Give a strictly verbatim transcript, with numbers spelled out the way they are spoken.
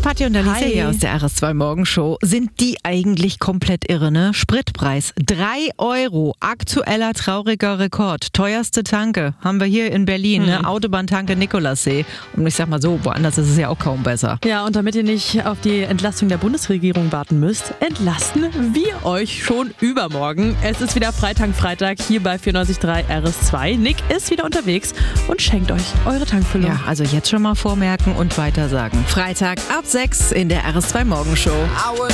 Fatih und Alicia Hi. hier aus der R S zwei Morgenshow. Sind die eigentlich komplett irre, ne? Spritpreis drei Euro, aktueller trauriger Rekord. Teuerste Tanke haben wir hier in Berlin, hm. ne? Autobahntanke Nikolassee. Und ich sag mal so, woanders ist es ja auch kaum besser. Ja, und damit ihr nicht auf die Entlastung der Bundesregierung warten müsst, entlasten wir euch schon übermorgen. Es ist wieder Freitag, Freitag hier bei vierundneunzig Komma drei R S zwei. Nick ist wieder unterwegs und schenkt euch eure Tankfüllung. Ja, also jetzt schon mal vormerken und weitersagen. Freitag ab sechs in der R S zwei Morgenshow.